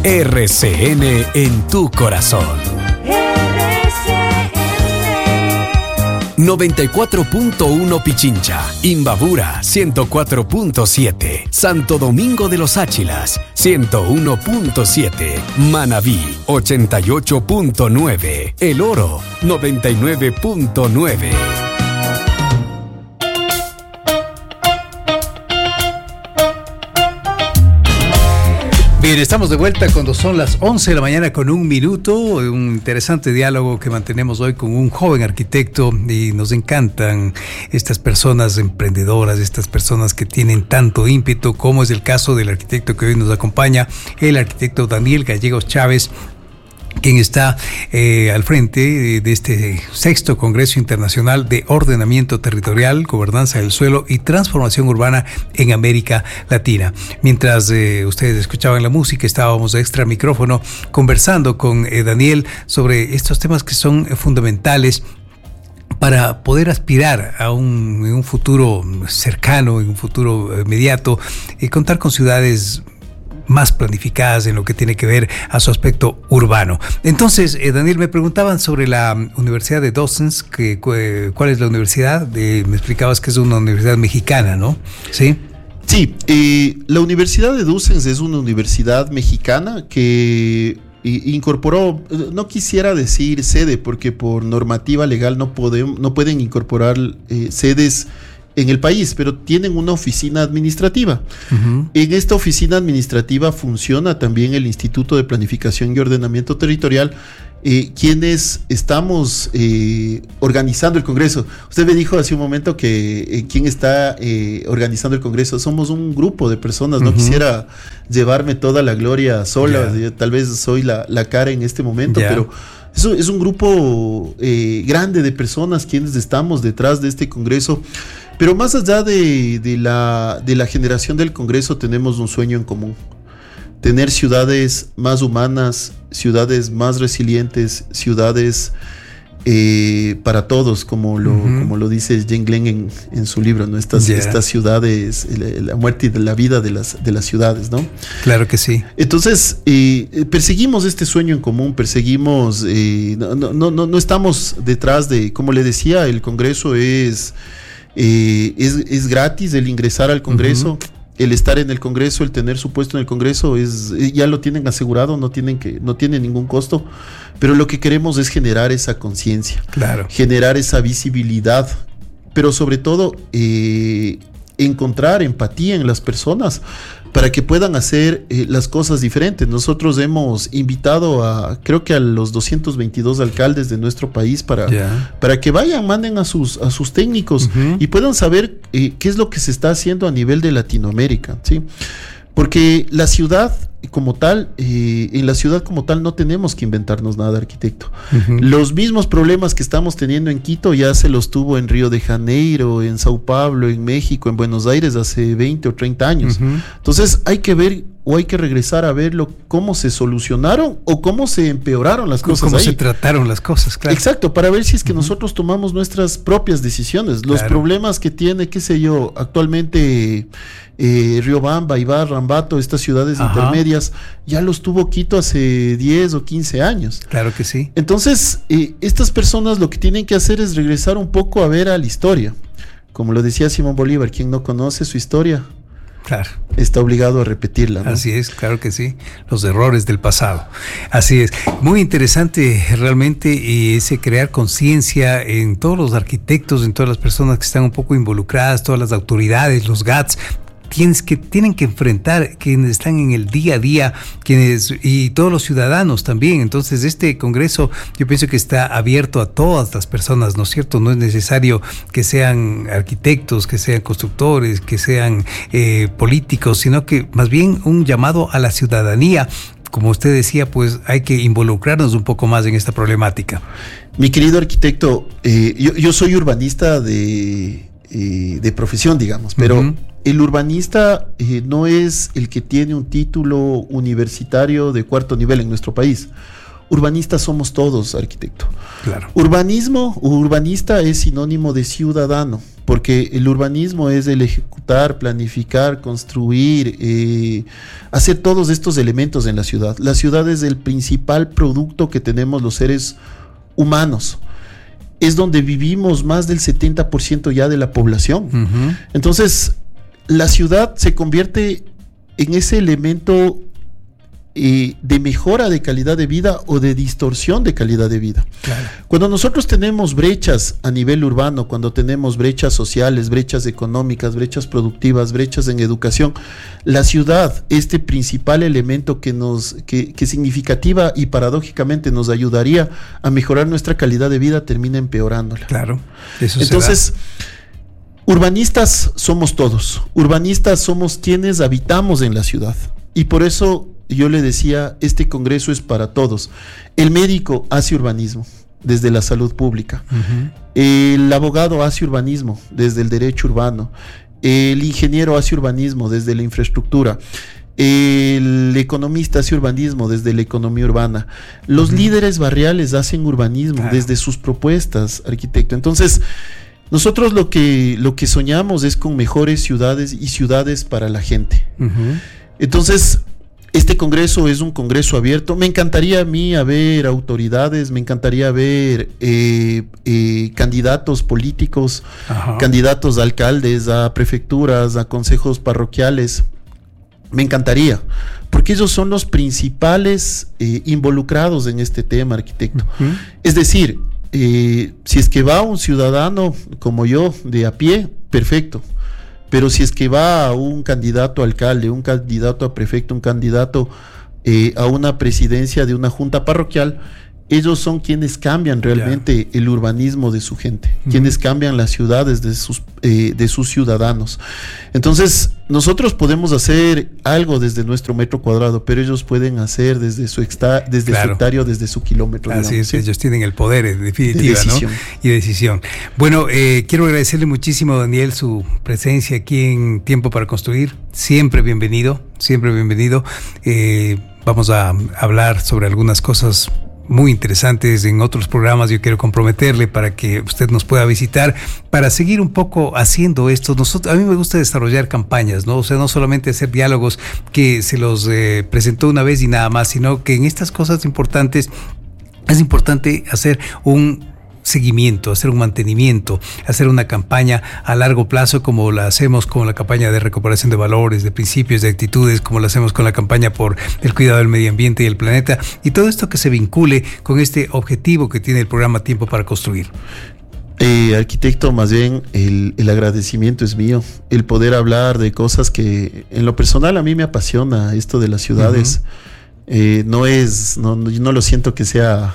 RCN en tu corazón. RCN 94.1 Pichincha, Imbabura 104.7, Santo Domingo de los Áchilas 101.7, Manabí 88.9, El Oro 99.9. Bien, estamos de vuelta cuando son las 11 de la mañana con 1 minuto. Un interesante diálogo que mantenemos hoy con un joven arquitecto, y nos encantan estas personas emprendedoras, estas personas que tienen tanto ímpetu, como es el caso del arquitecto que hoy nos acompaña, el arquitecto Daniel Gallegos Chávez, quien está al frente de este 6º Congreso Internacional de Ordenamiento Territorial, Gobernanza del Suelo y Transformación Urbana en América Latina. Mientras ustedes escuchaban la música, estábamos extra micrófono conversando con Daniel sobre estos temas que son fundamentales para poder aspirar a en un futuro cercano, en un futuro inmediato, y contar con ciudades más planificadas en lo que tiene que ver a su aspecto urbano. Entonces, Daniel, me preguntaban sobre la Universidad de Docens, ¿cuál es la universidad? Me explicabas que es una universidad mexicana, ¿no? Sí. Sí, la Universidad de Docens es una universidad mexicana que incorporó, no quisiera decir sede, porque por normativa legal no pueden incorporar sedes en el país, pero tienen una oficina administrativa. Uh-huh. En esta oficina administrativa funciona también el Instituto de Planificación y Ordenamiento Territorial, quienes estamos organizando el Congreso. Usted me dijo hace un momento que quién está organizando el Congreso. Somos un grupo de personas. No quisiera llevarme toda la gloria sola. Tal vez soy la cara en este momento, pero es un grupo grande de personas quienes estamos detrás de este Congreso. Pero más allá de la generación del Congreso, tenemos un sueño en común: tener ciudades más humanas, ciudades más resilientes, ciudades para todos, como lo dice Jane Glenn en su libro, ¿no? Estas ciudades, la muerte y la vida de las ciudades, ¿no? Claro que sí. Entonces, perseguimos este sueño en común, no estamos detrás de, como le decía, el Congreso es gratis el ingresar al Congreso. Uh-huh. El estar en el Congreso, el tener su puesto en el Congreso, ya lo tienen asegurado, no tiene ningún costo, pero lo que queremos es generar esa conciencia, generar esa visibilidad, pero sobre todo encontrar empatía en las personas para que puedan hacer las cosas diferentes. Nosotros hemos invitado creo que a los 222 alcaldes de nuestro país para que manden a sus técnicos y puedan saber qué es lo que se está haciendo a nivel de Latinoamérica, ¿sí? Porque la ciudad como tal, en la ciudad como tal no tenemos que inventarnos nada, arquitecto. Uh-huh. Los mismos problemas que estamos teniendo en Quito ya se los tuvo en Río de Janeiro, en Sao Paulo, en México, en Buenos Aires hace 20 o 30 años. Uh-huh. Entonces hay que ver, o hay que regresar a verlo, cómo se solucionaron o cómo se empeoraron las cosas, cómo se trataron las cosas, claro. Exacto, para ver si es que nosotros tomamos nuestras propias decisiones. Los problemas que tiene, qué sé yo, actualmente Riobamba, Ibarra, Ambato, estas ciudades intermedias, ya los tuvo Quito hace 10 o 15 años. Claro que sí. Entonces, estas personas lo que tienen que hacer es regresar un poco a ver a la historia. Como lo decía Simón Bolívar, quien no conoce su historia, está obligado a repetirla, ¿no? Así es, claro que sí, los errores del pasado. Así es, muy interesante realmente, y ese crear conciencia en todos los arquitectos, en todas las personas que están un poco involucradas, todas las autoridades, los GATS, tienen que enfrentar, quienes están en el día a día, y todos los ciudadanos también. Entonces este Congreso, yo pienso que está abierto a todas las personas, ¿no es cierto? No es necesario que sean arquitectos, que sean constructores, que sean políticos, sino que más bien un llamado a la ciudadanía. Como usted decía, pues hay que involucrarnos un poco más en esta problemática. Mi querido arquitecto, yo soy urbanista de profesión, digamos, pero el urbanista no es el que tiene un título universitario de 4º nivel en nuestro país. urbanistas somos todos, arquitecto. Claro. Urbanista es sinónimo de ciudadano, porque el urbanismo es el ejecutar, planificar, construir, hacer todos estos elementos en la ciudad. La ciudad es el principal producto que tenemos los seres humanos. Es donde vivimos más del 70% ya de la población. Uh-huh. Entonces, la ciudad se convierte en ese elemento de mejora de calidad de vida o de distorsión de calidad de vida. Claro. Cuando nosotros tenemos brechas a nivel urbano, cuando tenemos brechas sociales, brechas económicas, brechas productivas, brechas en educación, la ciudad, este principal elemento que significativa y paradójicamente nos ayudaría a mejorar nuestra calidad de vida, termina empeorándola. Claro, eso entonces, urbanistas somos todos. Urbanistas somos quienes habitamos en la ciudad. Y por eso yo le decía, este congreso es para todos. El médico hace urbanismo desde la salud pública. Uh-huh. El abogado hace urbanismo desde el derecho urbano. El ingeniero hace urbanismo desde la infraestructura. El economista hace urbanismo desde la economía urbana. Los líderes barriales hacen urbanismo desde sus propuestas, arquitecto. Entonces, nosotros lo que soñamos es con mejores ciudades y ciudades para la gente. Uh-huh. Entonces, este congreso es un congreso abierto. Me encantaría a mí ver autoridades, me encantaría ver candidatos políticos, Ajá. candidatos a alcaldes, a prefecturas, a consejos parroquiales. Me encantaría, porque ellos son los principales involucrados en este tema, arquitecto. Uh-huh. Es decir, si es que va un ciudadano como yo, de a pie, perfecto. Pero si es que va un candidato a alcalde, un candidato a prefecto, un candidato a una presidencia de una junta parroquial, ellos son quienes cambian realmente el urbanismo de su gente, quienes cambian las ciudades de sus ciudadanos. Entonces, nosotros podemos hacer algo desde nuestro metro cuadrado, pero ellos pueden hacer desde su hectárea, desde su kilómetro. Así digamos, es, ¿sí? Ellos tienen el poder, en definitiva, de decisión, ¿no? Y decisión. Bueno, quiero agradecerle muchísimo, Daniel, su presencia aquí en Tiempo para Construir. Siempre bienvenido, siempre bienvenido. Vamos a hablar sobre algunas cosas muy interesantes en otros programas. Yo quiero comprometerle para que usted nos pueda visitar para seguir un poco haciendo esto. A mí me gusta desarrollar campañas, ¿no? O sea, no solamente hacer diálogos que se los presentó una vez y nada más, sino que en estas cosas importantes es importante hacer un seguimiento, hacer un mantenimiento, hacer una campaña a largo plazo, como la hacemos con la campaña de recuperación de valores, de principios, de actitudes, como la hacemos con la campaña por el cuidado del medio ambiente y el planeta, y todo esto que se vincule con este objetivo que tiene el programa Tiempo para Construir. Arquitecto, más bien el agradecimiento es mío, el poder hablar de cosas que en lo personal a mí me apasiona, esto de las ciudades. Uh-huh. No lo siento que sea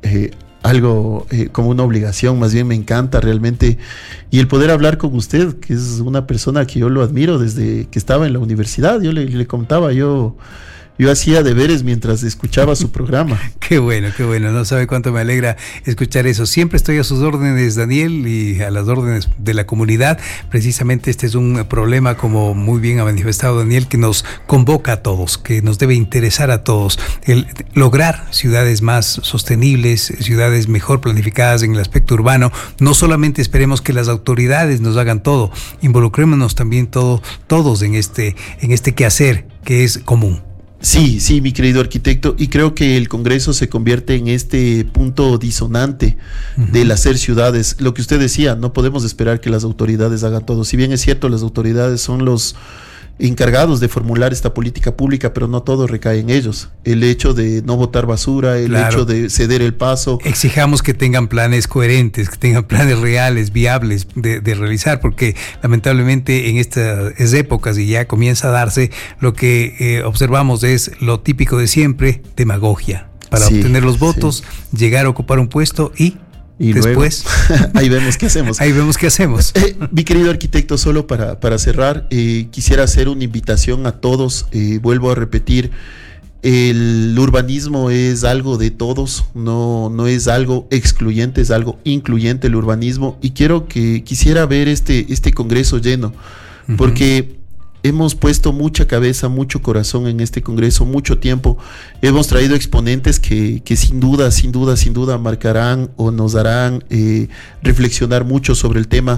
algo como una obligación, más bien me encanta realmente, y el poder hablar con usted, que es una persona que yo lo admiro desde que estaba en la universidad. Yo le contaba, yo hacía deberes mientras escuchaba su programa. Qué bueno, no sabe cuánto me alegra escuchar eso. Siempre estoy a sus órdenes, Daniel, y a las órdenes de la comunidad. Precisamente este es un problema, como muy bien ha manifestado Daniel, que nos convoca a todos, que nos debe interesar a todos, el lograr ciudades más sostenibles, ciudades mejor planificadas en el aspecto urbano. No solamente esperemos que las autoridades nos hagan todo, involucrémonos también todos en este quehacer que es común. Sí, mi querido arquitecto, y creo que el Congreso se convierte en este punto disonante del hacer ciudades. Lo que usted decía, no podemos esperar que las autoridades hagan todo. Si bien es cierto, las autoridades son los encargados de formular esta política pública, pero no todo recae en ellos. El hecho de no botar basura, el hecho de ceder el paso. Exijamos que tengan planes coherentes, que tengan planes reales, viables de realizar, porque lamentablemente en estas épocas, y ya comienza a darse, lo que observamos es lo típico de siempre: demagogia, para obtener los votos, llegar a ocupar un puesto y después luego, ahí vemos qué hacemos. Mi querido arquitecto, solo para cerrar, quisiera hacer una invitación a todos. Vuelvo a repetir, el urbanismo es algo de todos, no es algo excluyente, es algo incluyente el urbanismo, y quisiera ver este congreso lleno, porque hemos puesto mucha cabeza, mucho corazón en este congreso, mucho tiempo. Hemos traído exponentes que sin duda marcarán o nos harán reflexionar mucho sobre el tema.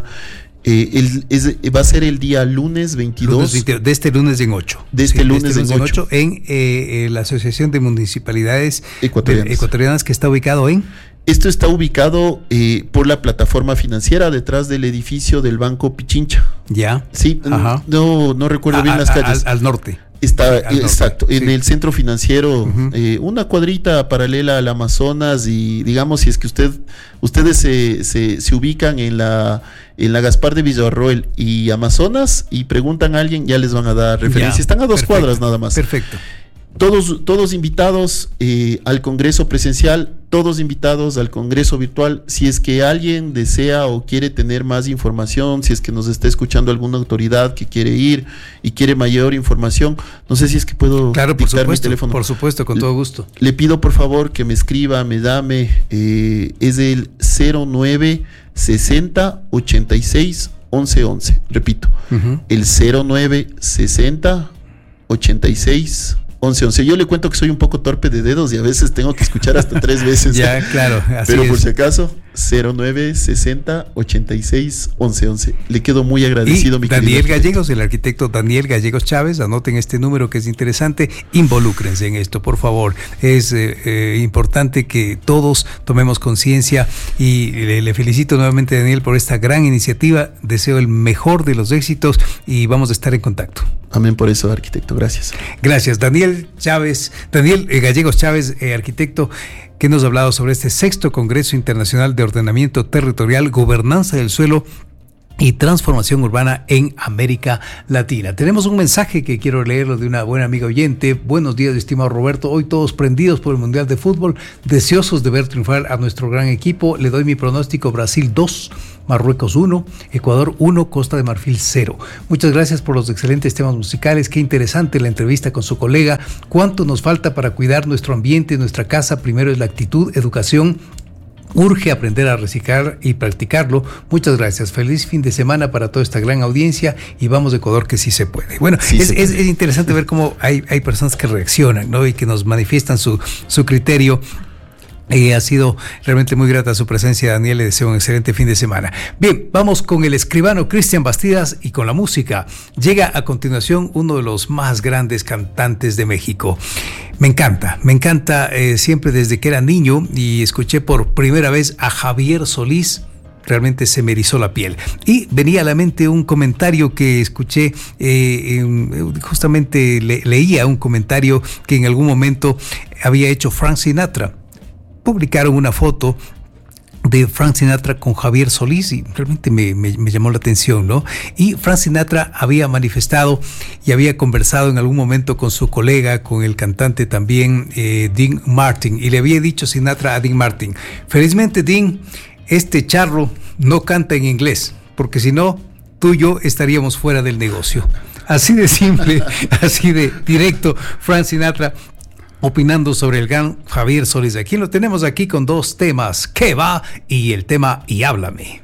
Va a ser el día lunes 22. De este lunes en 8. De este lunes en 8. En la Asociación de Municipalidades Ecuatorianas que está ubicado en... Esto está ubicado por la plataforma financiera detrás del edificio del Banco Pichincha. Ya. Sí, no recuerdo bien las calles. Al norte. Está, al exacto, norte, en el centro financiero, una cuadrita paralela al Amazonas, y digamos, si es que ustedes se ubican en la Gaspar de Villarroel y Amazonas y preguntan a alguien, ya les van a dar referencia. Están a 2 cuadras nada más. Perfecto. Todos invitados al Congreso presencial, todos invitados al Congreso virtual. Si es que alguien desea o quiere tener más información, si es que nos está escuchando alguna autoridad que quiere ir y quiere mayor información, no sé si es que puedo dictar mi teléfono. Por supuesto, con todo gusto. Le pido por favor que me escriba, me llame, es el 09 60 86 11 11. Repito, el 09 60 86 11. Yo le cuento que soy un poco torpe de dedos y a veces tengo que escuchar hasta 3 veces. Ya, claro. Así Pero es. por si acaso, 09 60 86 11. Le quedo muy agradecido, mi querido Daniel Gallegos, el arquitecto Daniel Gallegos Chávez, anoten este número que es interesante, involúcrense en esto, por favor. Es importante que todos tomemos conciencia y le felicito nuevamente a Daniel por esta gran iniciativa. Deseo el mejor de los éxitos y vamos a estar en contacto. Amén por eso, arquitecto. Gracias. Gracias, Daniel Gallegos Chávez, arquitecto, que nos ha hablado sobre este 6º Congreso Internacional de Ordenamiento Territorial, Gobernanza del Suelo y Transformación Urbana en América Latina. Tenemos un mensaje que quiero leerlo de una buena amiga oyente. Buenos días, estimado Roberto. Hoy todos prendidos por el Mundial de Fútbol, deseosos de ver triunfar a nuestro gran equipo. Le doy mi pronóstico: Brasil 2, Marruecos 1, Ecuador 1, Costa de Marfil 0. Muchas gracias por los excelentes temas musicales. Qué interesante la entrevista con su colega. ¿Cuánto nos falta para cuidar nuestro ambiente, nuestra casa? Primero es la actitud, educación. Urge aprender a reciclar y practicarlo. Muchas gracias. Feliz fin de semana para toda esta gran audiencia y vamos de Ecuador, que sí se puede. Bueno, sí es interesante ver cómo hay personas que reaccionan, ¿no? Y que nos manifiestan su criterio. Ha sido realmente muy grata su presencia, Daniel. Le deseo un excelente fin de semana. Bien, vamos con el escribano Cristian Bastidas y con la música. Llega a continuación uno de los más grandes cantantes de México. Me encanta, siempre desde que era niño y escuché por primera vez a Javier Solís. Realmente se me erizó la piel. Y venía a la mente un comentario que escuché, justamente leía un comentario que en algún momento había hecho Frank Sinatra. Publicaron una foto de Frank Sinatra con Javier Solís y realmente me llamó la atención, ¿no? Y Frank Sinatra había manifestado y había conversado en algún momento con su colega, con el cantante también, Dean Martin, y le había dicho Sinatra a Dean Martin: felizmente, Dean, este charro no canta en inglés, porque si no, tú y yo estaríamos fuera del negocio. Así de simple, así de directo, Frank Sinatra opinando sobre el gran Javier Solís. Aquí lo tenemos aquí con 2 temas, ¿Qué va? Y el tema Y háblame.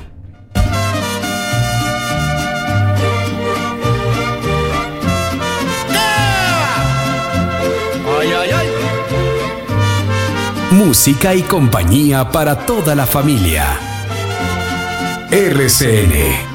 Música y compañía para toda la familia. RCN